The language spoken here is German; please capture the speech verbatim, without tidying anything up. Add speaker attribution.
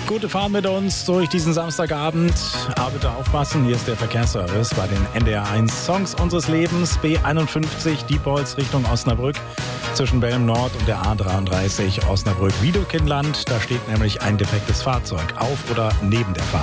Speaker 1: Gute Fahrt mit uns durch diesen Samstagabend. Aber bitte aufpassen, hier ist der Verkehrsservice bei den N D R eins Songs unseres Lebens. B einundfünfzig, Diepholz Richtung Osnabrück. Zwischen Belm Nord und der A dreiunddreißig Osnabrück-Wiedekindland. Da steht nämlich ein defektes Fahrzeug auf oder neben der Fahrt.